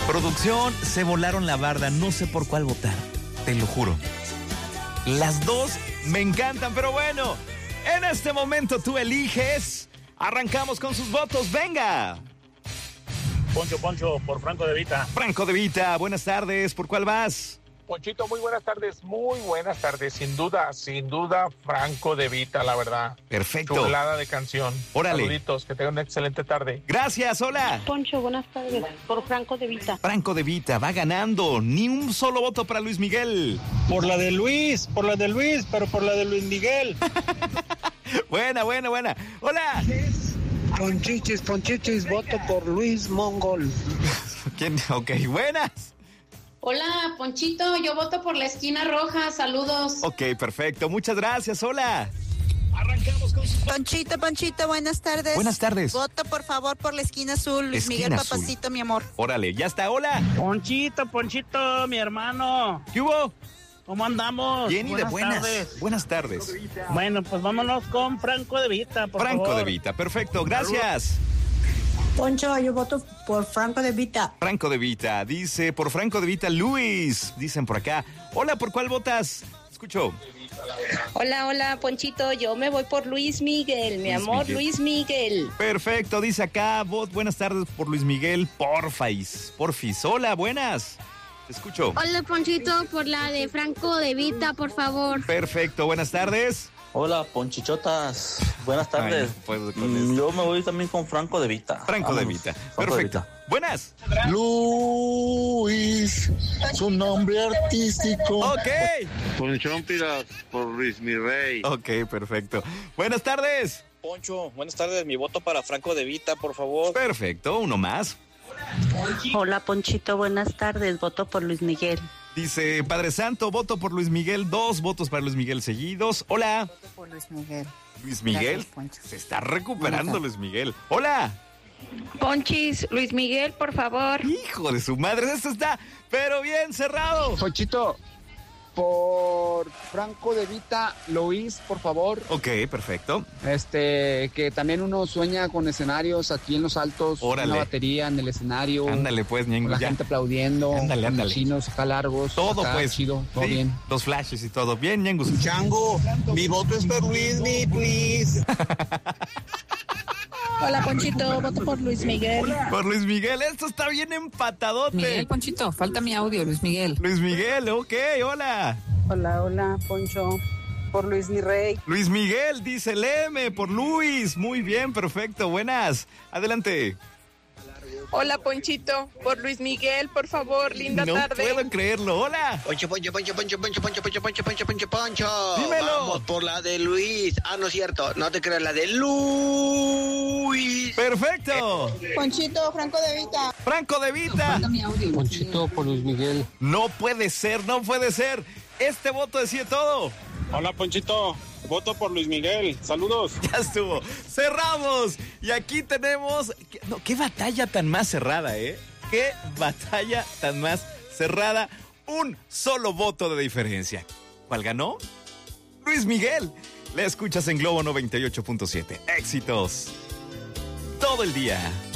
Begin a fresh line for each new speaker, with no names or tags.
Producción, se volaron la barda, no sé por cuál votar, te lo juro. Las dos me encantan, pero bueno, en este momento tú eliges. Arrancamos con sus votos, venga.
Poncho, por Franco de Vita.
Franco de Vita, buenas tardes, ¿por cuál vas?
Ponchito, muy buenas tardes, sin duda, Franco de Vita, la verdad.
Perfecto.
Chulada de canción.
Órale.
Saluditos, que tengan una excelente tarde.
Gracias, hola.
Poncho, buenas tardes, por Franco de Vita.
Franco de Vita va ganando, ni un solo voto para Luis Miguel.
Por la de Luis, pero por la de Luis Miguel.
Buena. Hola.
Ponchichis, voto por Luis Mongol.
¿Quién? Ok, buenas.
Hola, Ponchito, yo voto por la esquina roja, saludos.
Ok, perfecto, muchas gracias, hola.
Arrancamos con su...
Ponchito, buenas tardes.
Buenas tardes.
Voto, por favor, por la esquina azul. Luis
Esquina
Miguel,
azul.
papacito, mi amor.
Órale, ya está, hola.
Ponchito, mi hermano.
¿Qué hubo?
¿Cómo andamos?
Bien y de buenas.
Tardes.
Buenas tardes.
Bueno, pues vámonos con Franco de Vita, por
Franco
favor.
de Vita, perfecto, gracias.
Poncho, yo voto por Franco de Vita.
Franco de Vita, dice por Franco de Vita Luis, dicen por acá. Hola, ¿por cuál votas? Escucho.
Hola, Ponchito, yo me voy por Luis Miguel, mi
Luis
amor,
Miguel.
Luis Miguel.
Perfecto, dice acá, buenas tardes por Luis Miguel, porfis. Hola, buenas. Te escucho.
Hola, Ponchito, por la de Franco de Vita, por favor.
Perfecto, buenas tardes.
Hola, Ponchichotas. Buenas tardes.
Ay, no puedo con esto.
Yo me voy también con Franco de Vita.
Franco de
Vámonos.
Vita,
Franco de
perfecto.
Vita.
Buenas.
Luis, su nombre artístico.
Ok.
Ponchompiras por Luis mi rey.
Ok, perfecto. Buenas tardes.
Poncho, buenas tardes. Mi voto para Franco de Vita, por favor.
Perfecto, uno más.
Hola, Ponchito, buenas tardes, voto por Luis Miguel.
Dice Padre Santo, voto por Luis Miguel, 2 votos para Luis Miguel seguidos. Hola.
Voto por Luis Miguel.
Luis Miguel.
Gracias, Poncho.
Se está recuperando Luis Miguel. Hola.
Ponchis, Luis Miguel, por favor.
Hijo de su madre, esto está, pero bien cerrado.
Ponchito, por Franco de Vita, Luis, por favor.
Ok, perfecto.
Que también uno sueña con escenarios aquí en los altos,
Órale.
una batería en el escenario.
Ándale pues,
Con
Ñengo,
la
ya.
gente aplaudiendo.
Ándale,
con
ándale.
chinos acá largos.
Todo
acá
pues.
chido, todo
Sí,
bien.
los flashes y todo. Bien, Ñengus.
Chango, mi voto es por Luis, please.
Hola, Ponchito, voto por Luis Miguel.
Por Luis Miguel, esto está bien empatadote.
Ponchito, falta mi audio, Luis Miguel.
Luis Miguel, ok, hola.
Hola, Poncho, por Luis mi rey.
Luis Miguel, dice el M, por Luis. Muy bien, perfecto, buenas. Adelante.
Hola, Ponchito, por Luis Miguel, por favor, linda
No
tarde.
puedo creerlo, hola.
Poncho.
Dímelo.
Vamos por la de Luis. Ah, no es cierto, no te creas, la de Luis.
Perfecto.
Ponchito, Franco de Vita.
Franco de Vita.
Mi audio.
Ponchito por Luis Miguel.
No puede ser. Este voto decide todo.
Hola, Ponchito. Voto por Luis Miguel. Saludos.
Ya estuvo. Cerramos. Y aquí tenemos... qué batalla tan más cerrada, ¿eh? Qué batalla tan más cerrada. Un solo voto de diferencia. ¿Cuál ganó? Luis Miguel. La escuchas en Globo 98.7. Éxitos. Todo el día.